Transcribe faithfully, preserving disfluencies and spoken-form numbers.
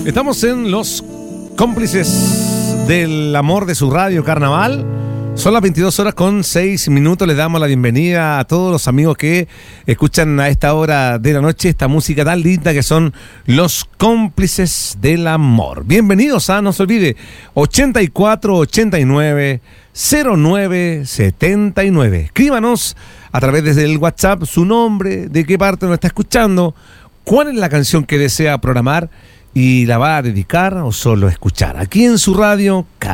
Estamos en los cómplices del amor de su radio Carnaval. Son las veintidós horas con seis minutos. Les damos la bienvenida a todos los amigos que escuchan a esta hora de la noche esta música tan linda que son los cómplices del amor. Bienvenidos a, no se olvide, ochenta y cuatro ochenta y nueve cero nueve setenta y nueve. Escríbanos a través desde el WhatsApp su nombre, de qué parte nos está escuchando, cuál es la canción que desea programar y la va a dedicar o solo escuchar aquí en su radio.